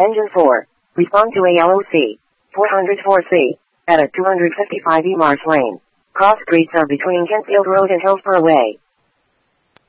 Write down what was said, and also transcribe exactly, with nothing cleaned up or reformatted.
Engine four. Respond to A L O C. four oh four C. At two fifty-five E Marsh Lane. Cross streets are between Kentfield Road and Hillsborough Way.